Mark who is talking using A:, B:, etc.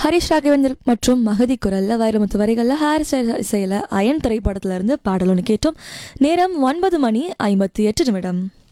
A: ஹரிஷ் ராகவேந்தர் மற்றும் மகதி குரல்ல வைரமுத்து வரிகளில் ஹேர் ஸ்டைல் இசையில் அயன் திரைப்படத்துல இருந்து பாடல் ஒன்று கேட்டோம். நேரம் 9:58.